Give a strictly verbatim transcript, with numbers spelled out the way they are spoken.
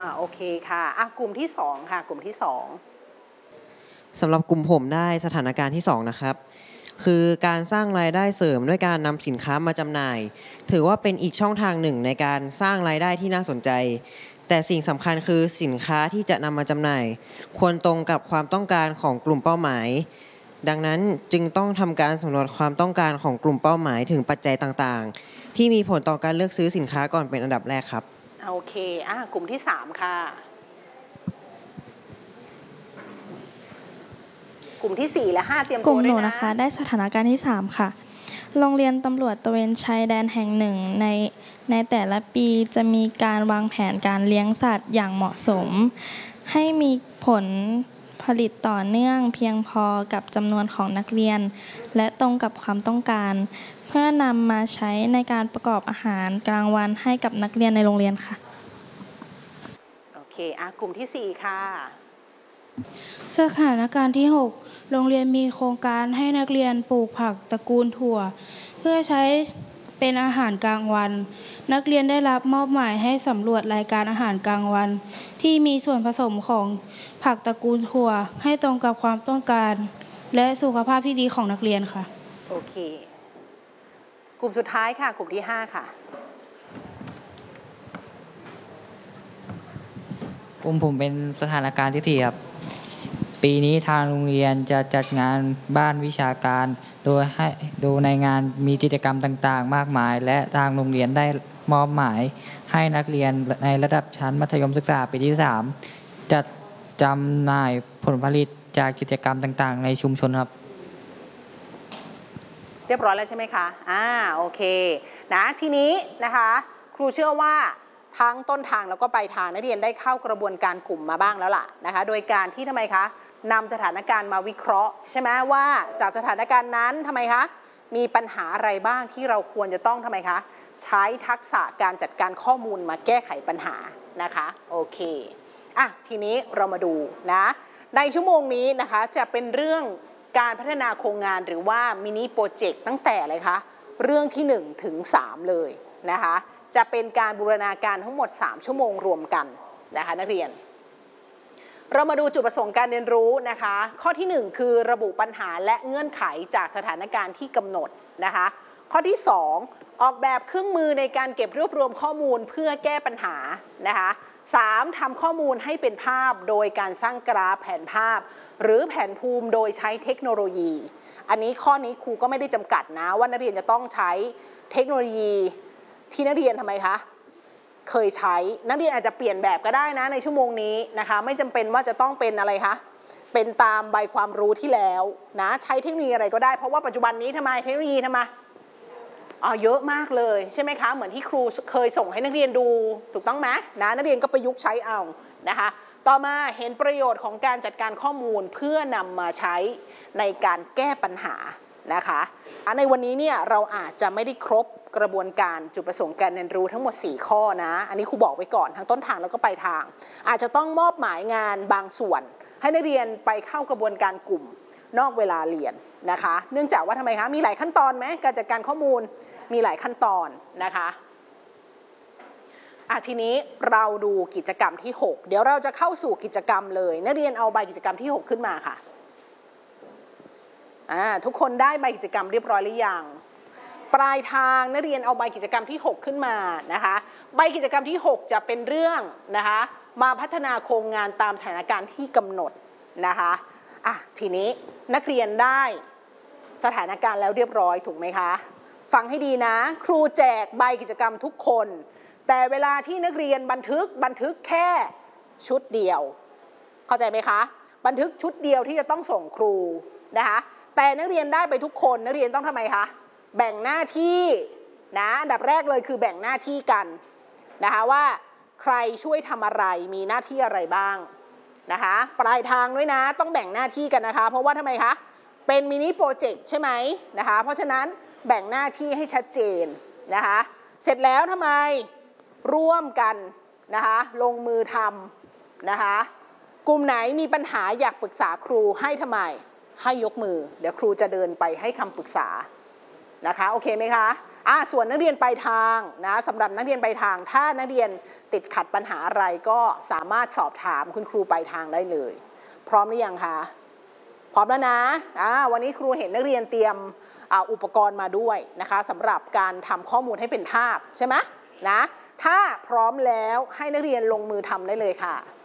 อ่าโอเคค่ะอ่ะกลุ่มที่สองค่ะกลุ่มที่สองสำหรับกลุ่มผมได้สถานการณ์ที่สองนะครับคือการสร้างรายได้เสริมด้วยการนำสินค้ามาจำหน่ายถือว่าเป็นอีกช่องทางหนึ่งในการสร้างรายได้ที่น่าสนใจแต่สิ่งสำคัญคือสินค้าที่จะนำมาจำหน่ายควรตรงกับความต้องการของกลุ่มเป้าหมายดังนั้นจึงต้องทำการสำรวจความต้องการของกลุ่มเป้าหมายถึงปัจจัยต่างๆที่มีผลต่อการเลือกซื้อสินค้าก่อนเป็นอันดับแรกครับโอเคอ่ะกลุ่มที่สามค่ะกลุ่มที่สี่และห้าเตรียมตัวด้วยนะกลุ่มหนูนะคะได้สถานการณ์ที่สามค่ะโรงเรียนตำรวจตระเวนชายแดนแห่งหนึ่งในในแต่ละปีจะมีการวางแผนการเลี้ยงสัตว์อย่างเหมาะสมให้มีผลผลิตต่อเนื่องเพียงพอกับจำนวนของนักเรียนและตรงกับความต้องการเพื่อนำมาใช้ในการประกอบอาหารกลางวันให้กับนักเรียนในโรงเรียนค่ะโอเคอ่ะกลุ่มที่สี่ค่ะสถานการณ์ที่หกโรงเรียนมีโครงการให้นักเรียนปลูกผักตระกูลถั่วเพื่อใช้เป็นอาหารกลางวันนักเรียนได้รับมอบหมายให้สำรวจรายการอาหารกลางวันที่มีส่วนผสมของผักตระกูลถั่วให้ตรงกับความต้องการและสุขภาพที่ดีของนักเรียนค่ะโอเคกลุ่มสุดท้ายค่ะกลุ่มที่ห้าค่ะกลุ่มผมเป็นสถานการณ์ที่สี่ครับปีนี้ทางโรงเรียนจะจัดงานบ้านวิชาการโดยให้โดยในงานมีกิจกรรมต่างๆมากมายและทางโรงเรียนได้มอบหมายให้นักเรียนในระดับชั้นมัธยมศึกษาปีที่สามจัดจำหน่ายผลผลิตจากกิจกรรมต่างๆในชุมชนครับเรียบร้อยแล้วใช่ไหมคะอ่าโอเคนะทีนี้นะคะครูเชื่อว่าทั้งต้นทางแล้วก็ปลายทางนักเรียนได้เข้ากระบวนการกลุ่มมาบ้างแล้วล่ะนะคะโดยการที่ทำไมคะนำสถานการณ์มาวิเคราะห์ใช่ไหมว่าจากสถานการณ์นั้นทำไมคะมีปัญหาอะไรบ้างที่เราควรจะต้องทำไมคะใช้ทักษะการจัดการข้อมูลมาแก้ไขปัญหานะคะโอเคอ่ะทีนี้เรามาดูนะในชั่วโมงนี้นะคะจะเป็นเรื่องการพัฒนาโครงงานหรือว่ามินิโปรเจกต์ตั้งแต่อะไรคะเรื่องที่หนึ่งถึงสามเลยนะคะจะเป็นการบูรณาการทั้งหมดสามชั่วโมงรวมกันนะคะนักเรียนเรามาดูจุดประสงค์การเรียนรู้นะคะข้อที่หนึ่งคือระบุปัญหาและเงื่อนไขจากสถานการณ์ที่กำหนดนะคะข้อที่สองออกแบบเครื่องมือในการเก็บรวบรวมข้อมูลเพื่อแก้ปัญหานะคะสามทำข้อมูลให้เป็นภาพโดยการสร้างกราฟแผนภาพหรือแผนภูมิโดยใช้เทคโนโลยีอันนี้ข้อนี้ครูก็ไม่ได้จำกัดนะว่านักเรียนจะต้องใช้เทคโนโลยีที่นักเรียนทำไมคะเคยใช้นักเรียนอาจจะเปลี่ยนแบบก็ได้นะในชั่วโมงนี้นะคะไม่จำเป็นว่าจะต้องเป็นอะไรคะเป็นตามใบความรู้ที่แล้วนะใช้เทคโนโลยีอะไรก็ได้เพราะว่าปัจจุบันนี้ทำไมเทคโนโลยีทำไมอ๋อเยอะมากเลยใช่ไหมคะเหมือนที่ครูเคยส่งให้นักเรียนดูถูกต้องไหมนะนักเรียนก็ประยุกต์ใช้เอานะคะต่อมาเห็นประโยชน์ของการจัดการข้อมูลเพื่อนำมาใช้ในการแก้ปัญหานะคะในวันนี้เนี่ยเราอาจจะไม่ได้ครบกระบวนการจุดประสงค์การเรียนรู้ทั้งหมดสี่ข้อนะอันนี้ครูบอกไว้ก่อนทั้งต้นทางแล้วก็ปลายทางอาจจะต้องมอบหมายงานบางส่วนให้นักเรียนไปเข้ากระบวนการกลุ่มนอกเวลาเรียนนะคะเนื่องจากว่าทำไมคะมีหลายขั้นตอนไหมการจัดการข้อมูลมีหลายขั้นตอนนะคะอ่ะทีนี้เราดูกิจกรรมที่หกเดี๋ยวเราจะเข้าสู่กิจกรรมเลยนักเรียนเอาใบกิจกรรมที่หกขึ้นมาค่ะอ่าทุกคนได้ใบกิจกรรมเรียบร้อยหรือยังปลายทางนักเรียนเอาใบกิจกรรมที่หกขึ้นมานะคะใบกิจกรรมที่หกจะเป็นเรื่องนะคะมาพัฒนาโครงงานตามสถานการณ์ที่กำหนดนะคะอ่ะทีนี้นักเรียนได้สถานการณ์แล้วเรียบร้อยถูกไหมคะฟังให้ดีนะครูแจกใบกิจกรรมทุกคนแต่เวลาที่นักเรียนบันทึกบันทึกแค่ชุดเดียวเข้าใจไหมคะบันทึกชุดเดียวที่จะต้องส่งครูนะคะแต่นักเรียนได้ไปทุกคนนักเรียนต้องทำไมคะแบ่งหน้าที่นะอันดับแรกเลยคือแบ่งหน้าที่กันนะคะว่าใครช่วยทำอะไรมีหน้าที่อะไรบ้างนะคะปลายทางด้วยนะต้องแบ่งหน้าที่กันนะคะเพราะว่าทำไมคะเป็นมินิโปรเจกต์ใช่ไหมนะคะเพราะฉะนั้นแบ่งหน้าที่ให้ชัดเจนนะคะเสร็จแล้วทำไมร่วมกันนะคะลงมือทำนะคะกลุ่มไหนมีปัญหาอยากปรึกษาครูให้ทำไมให้ยกมือเดี๋ยวครูจะเดินไปให้คำปรึกษานะคะโอเคไหมคะอ่าส่วนนักเรียนปลายทางนะสำหรับนักเรียนปลายทางถ้านักเรียนติดขัดปัญหาอะไรก็สามารถสอบถามคุณครูปลายทางได้เลยพร้อมหรือยังคะพร้อมแล้วนะอ่าวันนี้ครูเห็นนักเรียนเตรียมอุปกรณ์มาด้วยนะคะสำหรับการทำข้อมูลให้เป็นภาพใช่ไหมนะถ้าพร้อมแล้วให้นักเรียนลงมือทำได้เลยค่ะ